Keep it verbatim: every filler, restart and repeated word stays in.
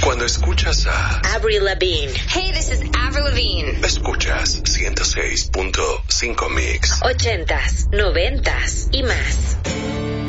Cuando escuchas a Avril Lavigne. Hey, this is Avril Lavigne. Escuchas ciento seis punto cinco Mix. Ochentas, noventas y más.